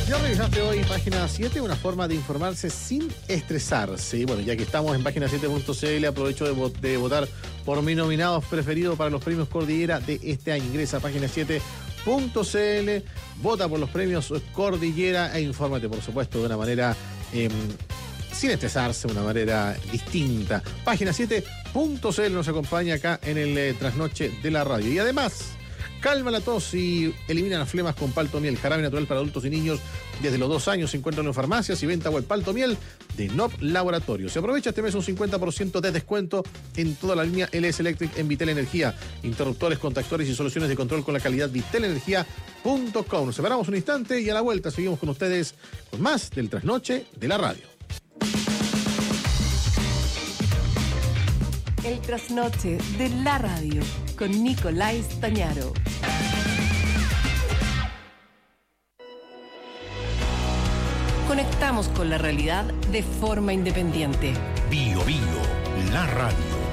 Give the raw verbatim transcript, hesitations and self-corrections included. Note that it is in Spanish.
¿Ya revisaste hoy página siete? Una forma de informarse sin estresarse. Y bueno, ya que estamos en página siete punto c l, aprovecho de, vo- de votar por mis nominados preferidos para los premios Cordillera de este año. Ingresa a página siete punto c l, vota por los premios Cordillera e infórmate, por supuesto, de una manera eh, sin estresarse, de una manera distinta. Página siete punto c l nos acompaña acá en el eh, trasnoche de la radio. Y además, calma la tos y elimina las flemas con Paltomiel, jarabe natural para adultos y niños desde los dos años. Se encuentran en farmacias y venta web. Paltomiel de N O P Laboratorio. Se aprovecha este mes un cincuenta por ciento de descuento en toda la línea L S Electric en Vitel Energía. Interruptores, contactores y soluciones de control con la calidad vitel energía punto com. Nos separamos un instante y a la vuelta seguimos con ustedes con más del trasnoche de la radio. El trasnoche de la radio con Nicolás Tañaro. Conectamos con la realidad de forma independiente. Bio Bio, la radio.